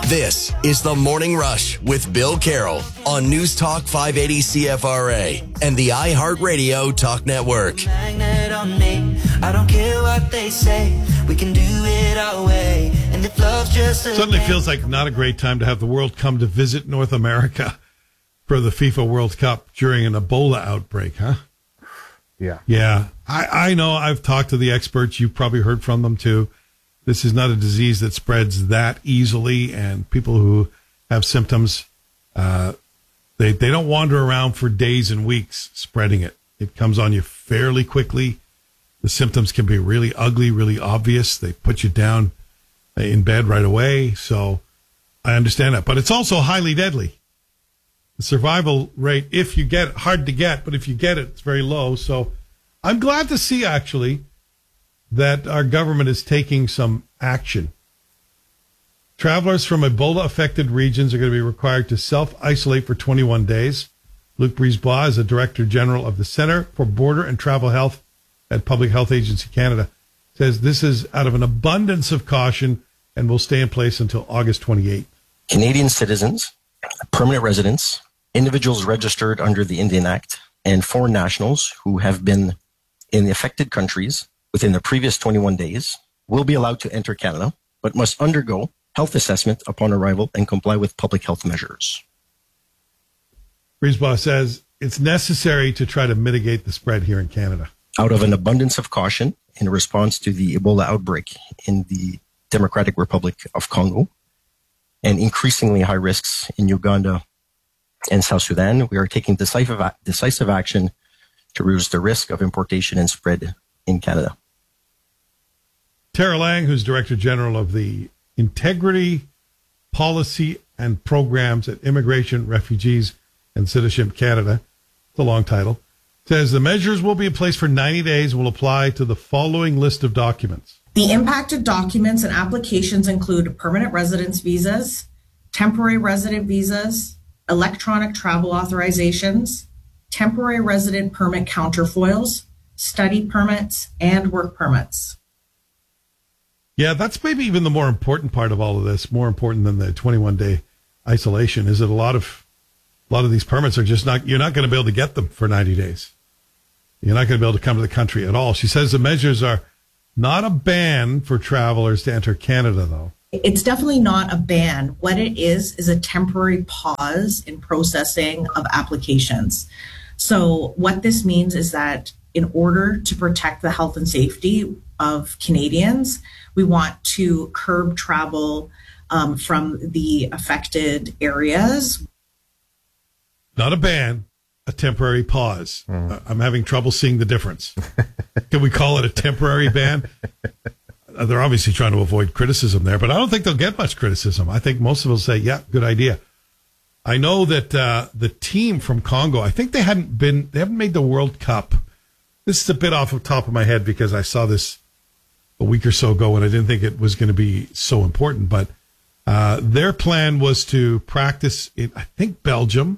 This is the Morning Rush with Bill Carroll on News Talk 580 CFRA and the iHeartRadio Talk Network. I don't care what they say. We can do it our way. And if love's just Suddenly feels like not a great time to have the world come to visit North America for the FIFA World Cup during an Ebola outbreak, huh? Yeah. Yeah. I know I've talked to the experts. You've probably heard from them too. This is not a disease that spreads that easily, and people who have symptoms, they don't wander around for days and weeks spreading it. It comes on you fairly quickly. The symptoms can be really ugly, really obvious. They put you down in bed right away. So I understand that. But it's also highly deadly. The survival rate, if you get it, hard to get, but if you get it, it's very low. So I'm glad to see, actually, that our government is taking some action. Travelers from Ebola-affected regions are going to be required to self-isolate for 21 days. Luc Brisebois is the Director General of the Centre for Border and Travel Health at Public Health Agency Canada. Says this is out of an abundance of caution and will stay in place until August 28th. Canadian citizens, permanent residents, individuals registered under the Indian Act, and foreign nationals who have been in the affected countries within the previous 21 days will be allowed to enter Canada, but must undergo health assessment upon arrival and comply with public health measures. Brisebois says it's necessary to try to mitigate the spread here in Canada. Out of an abundance of caution in response to the Ebola outbreak in the Democratic Republic of Congo and increasingly high risks in Uganda and South Sudan, we are taking decisive action to reduce the risk of importation and spread in Canada. Tara Lang, who's Director General of the Integrity, Policy and Programs at Immigration, Refugees and Citizenship Canada, it's a long title, says the measures will be in place for 90 days and will apply to the following list of documents. The impacted documents and applications include permanent residence visas, temporary resident visas, electronic travel authorizations, temporary resident permit counterfoils, study permits, and work permits. Yeah, that's maybe even the more important part of all of this, more important than the 21-day isolation, is that a lot of these permits are just you're not going to be able to get them for 90 days. You're not going to be able to come to the country at all. She says the measures are not a ban for travelers to enter Canada, though. It's definitely not a ban. What it is a temporary pause in processing of applications. So what this means is that in order to protect the health and safety of Canadians, we want to curb travel from the affected areas. Not a ban, a temporary pause. I'm having trouble seeing the difference. Can we call it a temporary ban? They're obviously trying to avoid criticism there, but I don't think they'll get much criticism. I think most of them will say, yeah, good idea. I know that the team from Congo, I think they haven't made the World Cup. This is a bit off the top of my head because I saw this a week or so ago and I didn't think it was going to be so important, but their plan was to practice in, I think, Belgium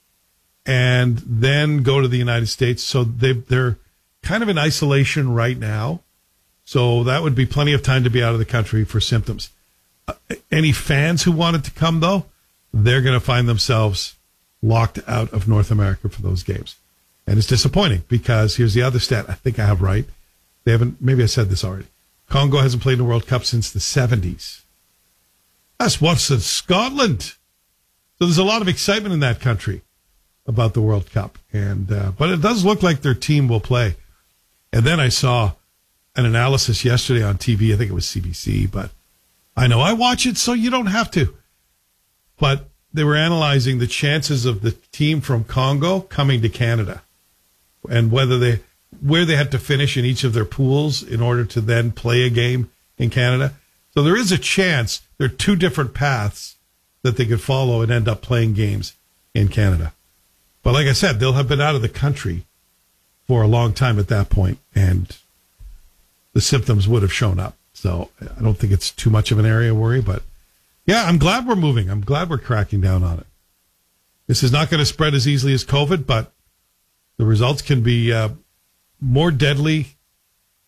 and then go to the United States. So they're kind of in isolation right now. So that would be plenty of time to be out of the country for symptoms. Any fans who wanted to come, though, they're going to find themselves locked out of North America for those games. And it's disappointing because here's the other stat I think I have right. They haven't, maybe I said this already. Congo hasn't played in the World Cup since the 70s. That's once in Scotland. So there's a lot of excitement in that country about the World Cup. And but it does look like their team will play. And then I saw an analysis yesterday on TV. I think it was CBC, but I know I watch it, so you don't have to. But they were analyzing the chances of the team from Congo coming to Canada and where they had to finish in each of their pools in order to then play a game in Canada. So there is a chance there are two different paths that they could follow and end up playing games in Canada. But like I said, they'll have been out of the country for a long time at that point, and the symptoms would have shown up. So I don't think it's too much of an area of worry, but yeah, I'm glad we're moving. I'm glad we're cracking down on it. This is not going to spread as easily as COVID, but the results can be more deadly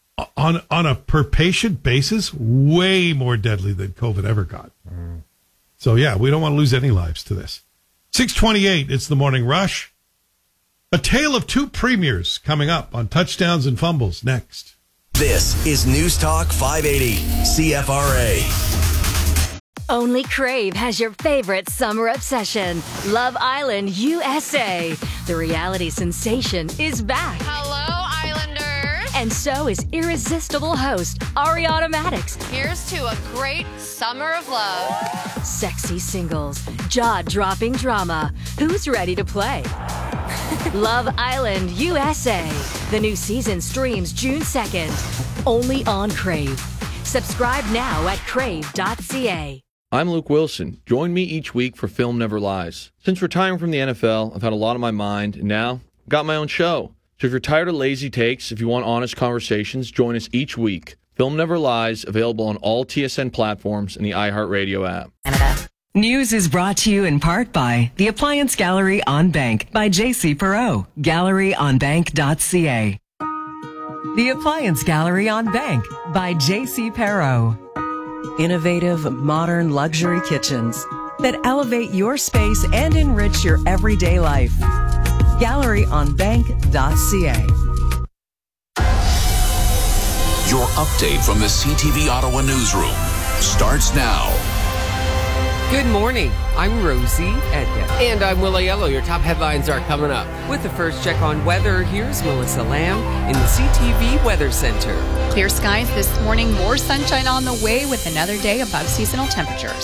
on a per patient basis, way more deadly than COVID ever got. So, yeah, we don't want to lose any lives to this. 6:28, it's the Morning Rush. A tale of two premiers coming up on Touchdowns and Fumbles next. This is News Talk 580 CFRA. Only Crave has your favorite summer obsession, Love Island USA. The reality sensation is back. Hello, Islanders. And so is irresistible host Ariana Madix. Here's to a great summer of love. Sexy singles, jaw-dropping drama. Who's ready to play? Love Island USA. The new season streams June 2nd. Only on Crave. Subscribe now at crave.ca. I'm Luke Wilson. Join me each week for Film Never Lies. Since retiring from the NFL, I've had a lot on my mind, and now I've got my own show. So if you're tired of lazy takes, if you want honest conversations, join us each week. Film Never Lies, available on all TSN platforms and the iHeartRadio app. News is brought to you in part by the Appliance Gallery on Bank by J.C. Perot, galleryonbank.ca. The Appliance Gallery on Bank by J.C. Perot. Innovative, modern luxury kitchens that elevate your space and enrich your everyday life. GalleryOnBank.ca. Your update from the CTV Ottawa newsroom starts now. Good morning. I'm Rosie Edna. And I'm Will Aiello. Your top headlines are coming up. With the first check on weather, here's Melissa Lamb in the CTV Weather Center. Clear skies this morning, more sunshine on the way with another day above seasonal temperatures.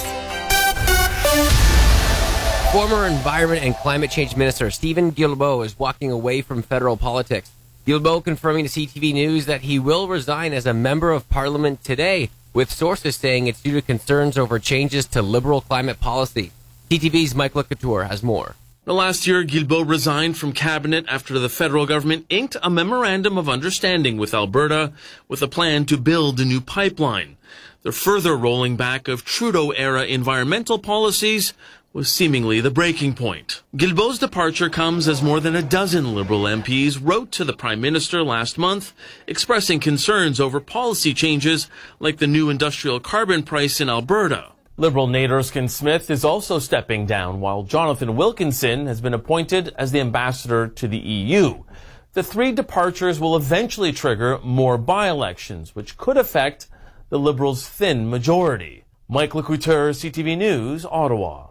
Former Environment and Climate Change Minister Stephen Guilbeault is walking away from federal politics. Guilbeault confirming to CTV News that he will resign as a member of Parliament today, with sources saying it's due to concerns over changes to Liberal climate policy. CTV's Mike LeCouture has more. Last year, Guilbeault resigned from cabinet after the federal government inked a memorandum of understanding with Alberta with a plan to build a new pipeline. The further rolling back of Trudeau-era environmental policies was seemingly the breaking point. Guilbeault's departure comes as more than a dozen Liberal MPs wrote to the Prime Minister last month, expressing concerns over policy changes like the new industrial carbon price in Alberta. Liberal Nate Erskine-Smith is also stepping down, while Jonathan Wilkinson has been appointed as the ambassador to the EU. The three departures will eventually trigger more by-elections, which could affect the Liberals' thin majority. Mike LeCouture, CTV News, Ottawa.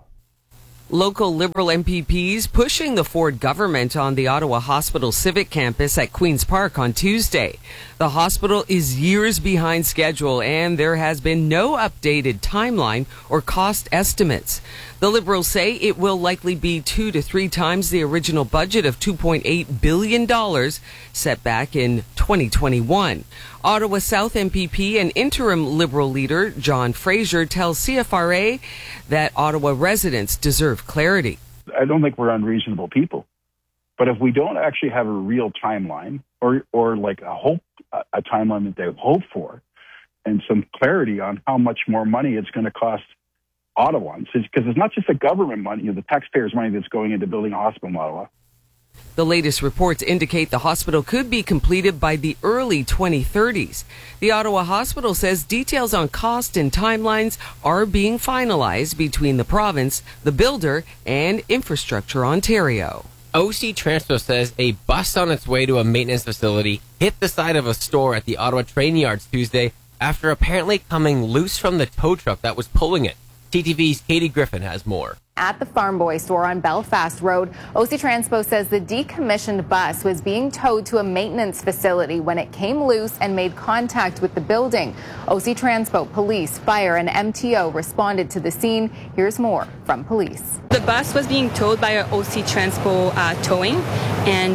Local Liberal MPPs pushing the Ford government on the Ottawa Hospital Civic Campus at Queen's Park on Tuesday. The hospital is years behind schedule and there has been no updated timeline or cost estimates. The Liberals say it will likely be 2 to 3 times the original budget of $2.8 billion set back in 2021. Ottawa South MPP and interim Liberal leader John Fraser tells CFRA that Ottawa residents deserve clarity. I don't think we're unreasonable people, but if we don't actually have a real timeline or like a timeline that they hope for, and some clarity on how much more money it's going to cost Ottawans, because it's not just the government money, the taxpayers' money that's going into building a hospital in Ottawa. The latest reports indicate the hospital could be completed by the early 2030s. The Ottawa Hospital says details on cost and timelines are being finalized between the province, the builder, and Infrastructure Ontario. OC Transpo says a bus on its way to a maintenance facility hit the side of a store at the Ottawa train yards Tuesday after apparently coming loose from the tow truck that was pulling it. TTV's Katie Griffin has more. At the Farm Boy store on Belfast Road, OC Transpo says the decommissioned bus was being towed to a maintenance facility when it came loose and made contact with the building. OC Transpo, police, fire, and MTO responded to the scene. Here's more from police. The bus was being towed by an OC Transpo towing, and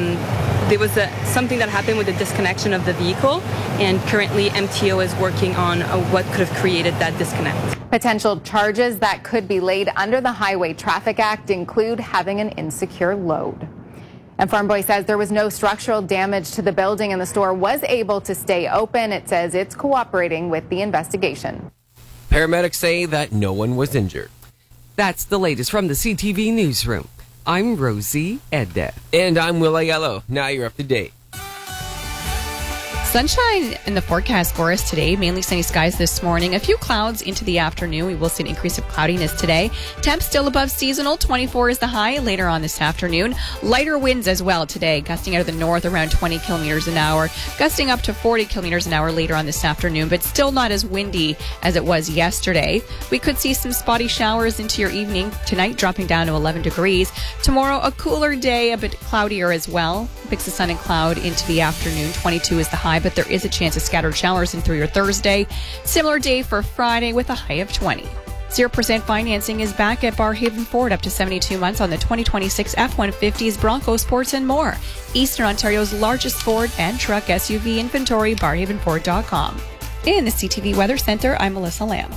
there was something that happened with the disconnection of the vehicle, and currently MTO is working on what could have created that disconnect. Potential charges that could be laid under the Highway Traffic Act include having an insecure load. And Farm Boy says there was no structural damage to the building and the store was able to stay open. It says it's cooperating with the investigation. Paramedics say that no one was injured. That's the latest from the CTV Newsroom. I'm Rosie Edna. And I'm Will Aiello. Now you're up to date. Sunshine in the forecast for us today. Mainly sunny skies this morning. A few clouds into the afternoon. We will see an increase of cloudiness today. Temps still above seasonal. 24 is the high later on this afternoon. Lighter winds as well today, gusting out of the north around 20 kilometers an hour, gusting up to 40 kilometers an hour later on this afternoon, but still not as windy as it was yesterday. We could see some spotty showers into your evening tonight, dropping down to 11 degrees. Tomorrow, a cooler day, a bit cloudier as well. Mix of sun and cloud into the afternoon. 22 is the high, but there is a chance of scattered showers in through your Thursday. Similar day for Friday with a high of 20. 0% financing is back at Barrhaven Ford up to 72 months on the 2026 F-150s, Bronco Sports, and more. Eastern Ontario's largest Ford and truck SUV inventory, barrhavenford.com. In the CTV Weather Center, I'm Melissa Lamb.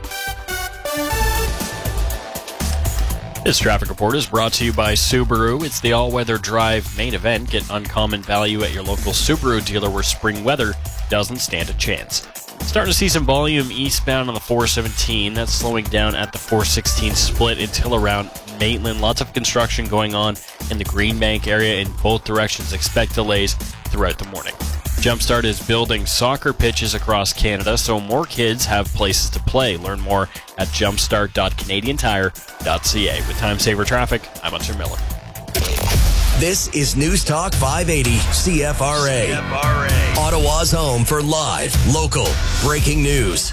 This traffic report is brought to you by Subaru. It's the all-weather drive main event. Get uncommon value at your local Subaru dealer where spring weather doesn't stand a chance. Starting to see some volume eastbound on the 417. That's slowing down at the 416 split until around Maitland. Lots of construction going on in the Greenbank area in both directions. Expect delays throughout the morning. Jumpstart is building soccer pitches across Canada so more kids have places to play. Learn more at jumpstart.canadiantire.ca. With Time Saver Traffic, I'm Hunter Miller. This is News Talk 580 CFRA. Ottawa's home for live, local, breaking news.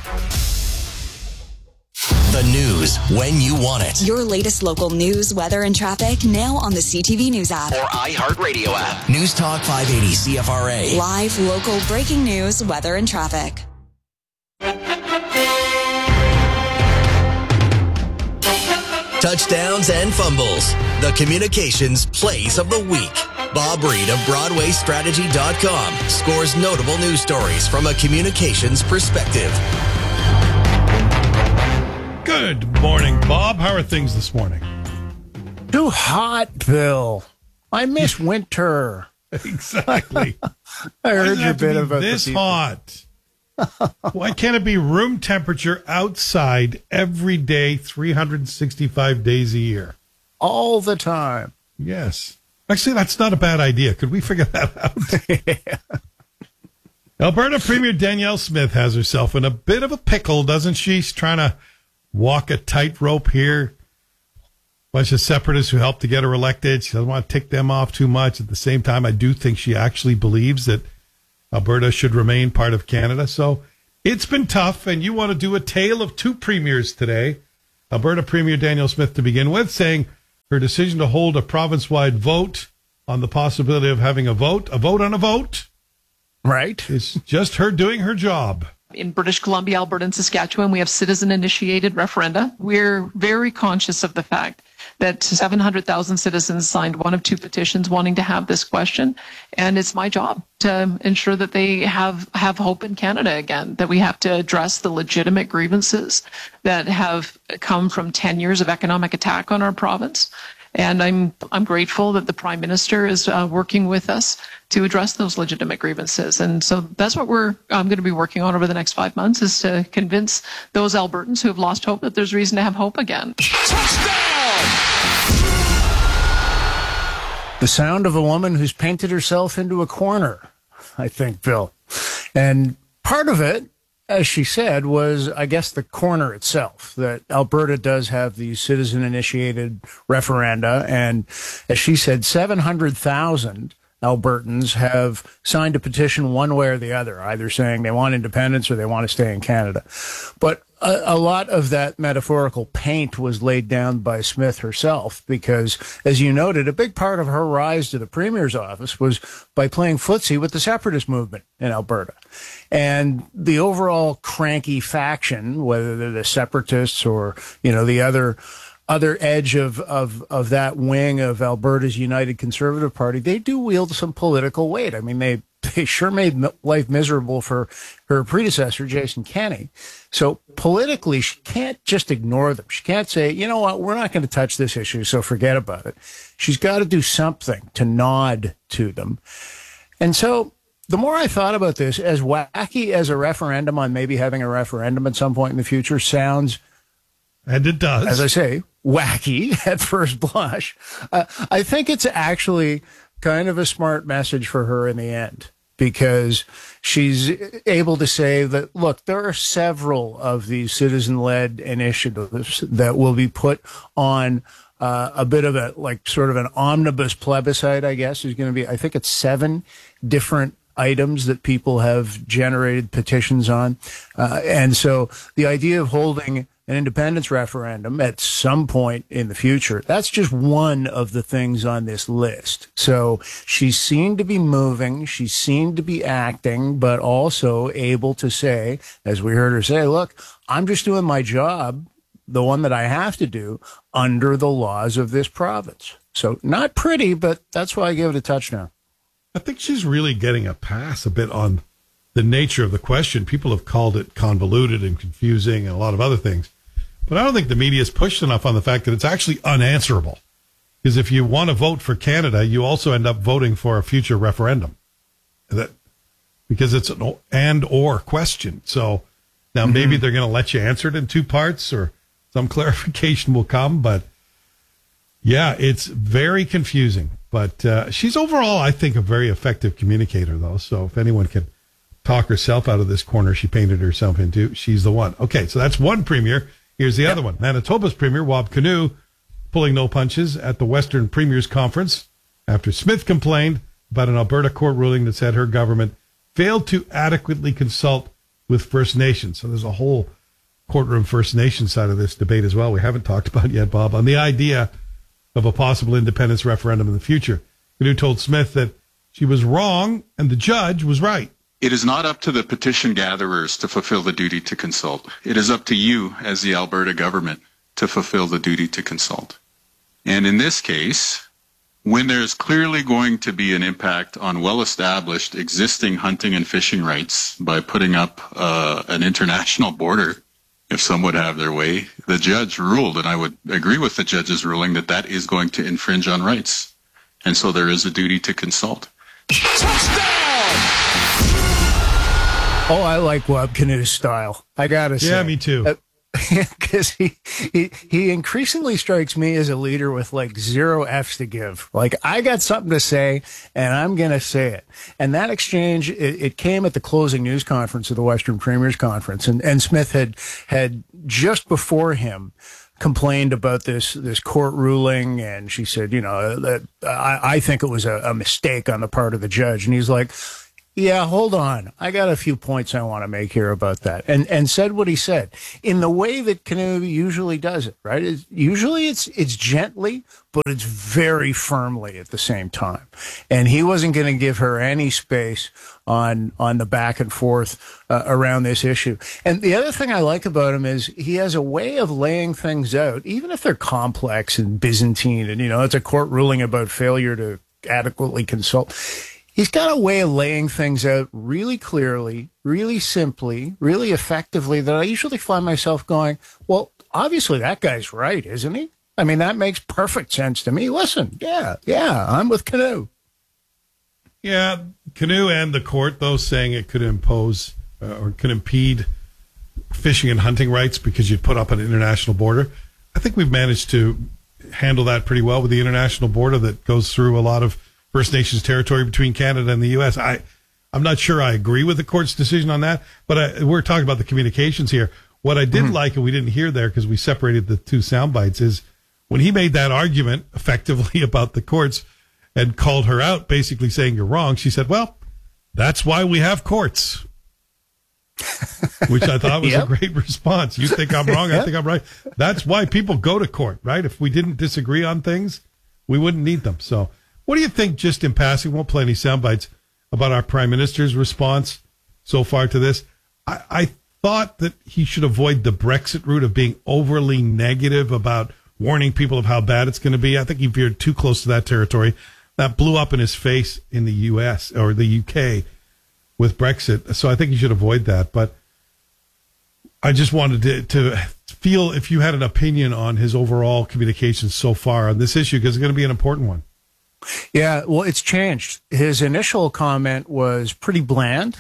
The news when you want it. Your latest local news, weather, and traffic now on the CTV News app. Or iHeartRadio app. News Talk 580 CFRA. Live, local, breaking news, weather, and traffic. Touchdowns and fumbles. The communications plays of the week. Bob Reed of BroadwayStrategy.com scores notable news stories from a communications perspective. Good morning, Bob. How are things this morning? Too hot, Bill. I miss winter. Exactly. I heard your bit about this hot. Why can't it be room temperature outside every day, 365 days a year? All the time. Yes. Actually, that's not a bad idea. Could we figure that out? Yeah. Alberta Premier Danielle Smith has herself in a bit of a pickle, doesn't she? She's trying to walk a tightrope here. Bunch of separatists who helped to get her elected. She doesn't want to tick them off too much. At the same time, I do think she actually believes that Alberta should remain part of Canada. So it's been tough, and you want to do a tale of two premiers today. Alberta Premier Danielle Smith to begin with, saying her decision to hold a province-wide vote on the possibility of having a vote on a vote. Right. It's just her doing her job. In British Columbia, Alberta, and Saskatchewan, we have citizen-initiated referenda. We're very conscious of the fact that 700,000 citizens signed one of two petitions wanting to have this question. And it's my job to ensure that they have hope in Canada again, that we have to address the legitimate grievances that have come from 10 years of economic attack on our province. And I'm grateful that the Prime Minister is working with us to address those legitimate grievances. And so that's what I'm going to be working on over the next 5 months, is to convince those Albertans who have lost hope that there's reason to have hope again. The sound of a woman who's painted herself into a corner, I think, Bill. And part of it, as she said, was, I guess, the corner itself, that Alberta does have these citizen-initiated referenda. And as she said, 700,000 Albertans have signed a petition one way or the other, either saying they want independence or they want to stay in Canada. But a lot of that metaphorical paint was laid down by Smith herself because, as you noted, a big part of her rise to the Premier's office was by playing footsie with the separatist movement in Alberta. And the overall cranky faction, whether they're the separatists or, the other edge of that wing of Alberta's United Conservative Party, they do wield some political weight. I mean, they sure made life miserable for her predecessor, Jason Kenney. So politically, she can't just ignore them. She can't say, you know what, we're not going to touch this issue, so forget about it. She's got to do something to nod to them. And so the more I thought about this, as wacky as a referendum on maybe having a referendum at some point in the future sounds, and it does, as I say, wacky at first blush, I think it's actually kind of a smart message for her in the end, because she's able to say that, look, there are several of these citizen-led initiatives that will be put on a bit of a, like, sort of an omnibus plebiscite, I guess, is going to be, I think it's 7 different items that people have generated petitions on. And so the idea of holding an independence referendum at some point in the future, that's just one of the things on this list. So she seemed to be moving, she seemed to be acting, but also able to say, as we heard her say, look, I'm just doing my job, the one that I have to do under the laws of this province. So not pretty, but that's why I give it a touchdown. I think she's really getting a pass a bit on the nature of the question. People have called it convoluted and confusing and a lot of other things. But I don't think the media has pushed enough on the fact that it's actually unanswerable. Because if you want to vote for Canada, you also end up voting for a future referendum. Because it's an and/or question. So now maybe they're going to let you answer it in 2 parts, or some clarification will come. But yeah, it's very confusing. But she's overall, I think, a very effective communicator, though. So if anyone can talk herself out of this corner she painted herself into, she's the one. Okay, so that's one premier. Here's the other one. Manitoba's premier, Wab Kinew, pulling no punches at the Western Premiers Conference after Smith complained about an Alberta court ruling that said her government failed to adequately consult with First Nations. So there's a whole courtroom First Nations side of this debate as well we haven't talked about yet, Bob, on the idea of a possible independence referendum in the future. Kinew told Smith that she was wrong and the judge was right. It is not up to the petition gatherers to fulfill the duty to consult. It is up to you as the Alberta government to fulfill the duty to consult. And in this case, when there's clearly going to be an impact on well-established existing hunting and fishing rights by putting up an international border, if some would have their way, the judge ruled, and I would agree with the judge's ruling, that that is going to infringe on rights. And so there is a duty to consult. Oh, I like Wab Kinew's style. I gotta say. Yeah, me too. Because he increasingly strikes me as a leader with like 0 F's to give. Like, I got something to say, and I'm going to say it. And that exchange, it came at the closing news conference of the Western Premiers Conference, and Smith had just before him complained about this court ruling, and she said, that I think it was a mistake on the part of the judge. And he's like, yeah, hold on. I got a few points I want to make here about that. And said what he said in the way that Kinew usually does it, right? Usually it's gently, but it's very firmly at the same time. And he wasn't going to give her any space on the back and forth around this issue. And the other thing I like about him is he has a way of laying things out, even if they're complex and Byzantine, and, it's a court ruling about failure to adequately consult. He's got a way of laying things out really clearly, really simply, really effectively that I usually find myself going, well, obviously that guy's right, isn't he? I mean, that makes perfect sense to me. Listen, yeah, I'm with Kinew. Yeah, Kinew and the court, though, saying it could impose or could impede fishing and hunting rights because you'd put up an international border. I think we've managed to handle that pretty well with the international border that goes through a lot of First Nations territory between Canada and the U.S. I'm not sure I agree with the court's decision on that, but we're talking about the communications here. What I did like, and we didn't hear there because we separated the 2 sound bites, is when he made that argument effectively about the courts and called her out, basically saying you're wrong, she said, well, that's why we have courts, which I thought was a great response. You think I'm wrong, I think I'm right. That's why people go to court, right? If we didn't disagree on things, we wouldn't need them. So what do you think, just in passing, won't play any sound bites, about our Prime Minister's response so far to this? I thought that he should avoid the Brexit route of being overly negative about warning people of how bad it's going to be. I think he veered too close to that territory. That blew up in his face in the U.S. or the U.K. with Brexit. So I think he should avoid that. But I just wanted to feel if you had an opinion on his overall communications so far on this issue, because it's going to be an important one. Yeah, well, it's changed. His initial comment was pretty bland,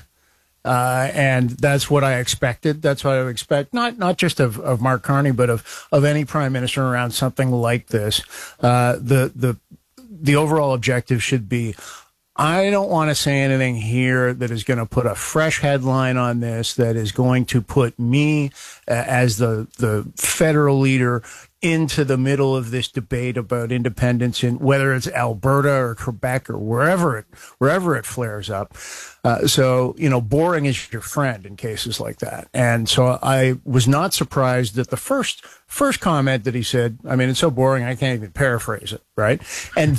and that's what I expected. That's what I would expect, not just of Mark Carney, but of any prime minister around something like this. The overall objective should be, I don't want to say anything here that is going to put a fresh headline on this, that is going to put me as the federal leader into the middle of this debate about independence, in whether it's Alberta or Quebec or wherever it flares up. So, boring is your friend in cases like that. And so I was not surprised that the first comment that he said, I mean, it's so boring, I can't even paraphrase it, right? And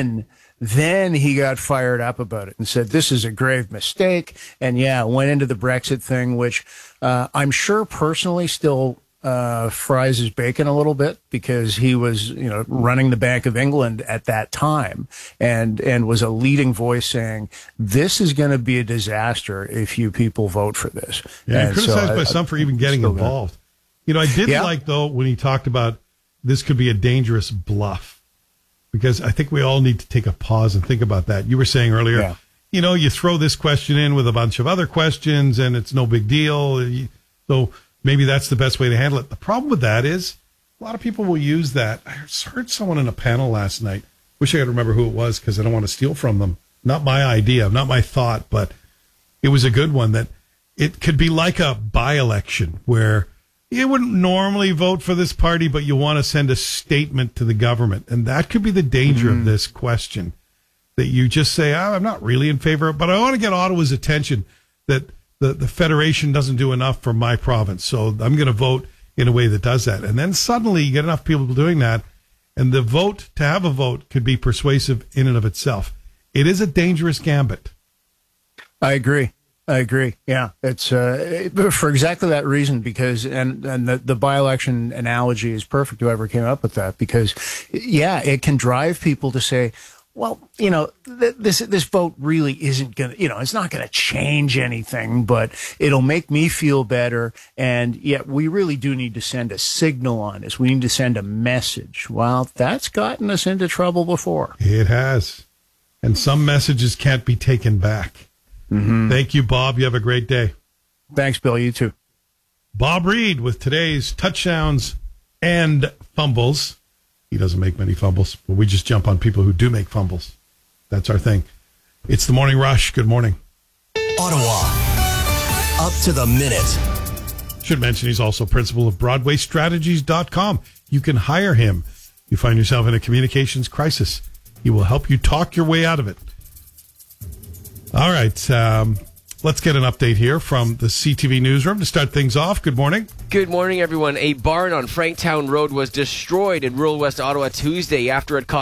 then he got fired up about it and said, this is a grave mistake. And went into the Brexit thing, which I'm sure personally still fries his bacon a little bit, because he was, running the Bank of England at that time and was a leading voice saying, this is going to be a disaster if you people vote for this. Yeah, and criticized by some for even getting involved. I did like, though, when he talked about this could be a dangerous bluff, because I think we all need to take a pause and think about that. You were saying earlier, you throw this question in with a bunch of other questions and it's no big deal. So maybe that's the best way to handle it. The problem with that is a lot of people will use that. I heard someone in a panel last night. Wish I could remember who it was, because I don't want to steal from them. Not my idea, not my thought, but it was a good one, that it could be like a by-election where you wouldn't normally vote for this party, but you want to send a statement to the government. And that could be the danger of this question, that you just say, I'm not really in favor of it, but I want to get Ottawa's attention that the Federation doesn't do enough for my province, so I'm going to vote in a way that does that. And then suddenly you get enough people doing that, and the vote, to have a vote, could be persuasive in and of itself. It is a dangerous gambit. I agree. Yeah, it's for exactly that reason, because and the by-election analogy is perfect. Whoever came up with that, because it can drive people to say, well, this vote really isn't going to, it's not going to change anything, but it'll make me feel better. And yet we really do need to send a signal on this. We need to send a message. Well, that's gotten us into trouble before. It has. And some messages can't be taken back. Mm-hmm. Thank you, Bob. You have a great day. Thanks, Bill. You too. Bob Reed with today's touchdowns and fumbles. He doesn't make many fumbles, but we just jump on people who do make fumbles. That's our thing. It's the Morning Rush. Good morning. Ottawa. Up to the minute. Should mention he's also principal of BroadwayStrategies.com. You can hire him. You find yourself in a communications crisis. He will help you talk your way out of it. All right. Let's get an update here from the CTV newsroom to start things off. Good morning. Good morning, everyone. A barn on Franktown Road was destroyed in rural West Ottawa Tuesday after it caught